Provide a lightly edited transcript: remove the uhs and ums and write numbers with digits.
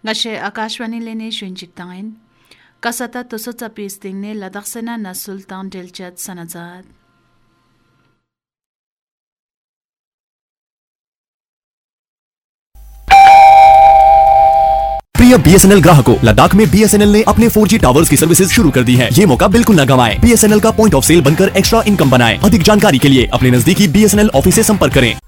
Ngashe Akashwani lene shunjiktain. Kasata tusut sa pisting ne ladaksena na Sultan Dilchat Sanazad. प्रिय BSNL ग्राहकों, लद्दाख में BSNL ने अपने 4G towers की सर्विसेज शुरू कर दी है। ये मौका बिल्कुल न गंवाएं। BSNL का पॉइंट ऑफ सेल बनकर एक्स्ट्रा इनकम बनाएं। अधिक जानकारी के लिए अपने नजदीकी BSNL ऑफिस से संपर्क करें।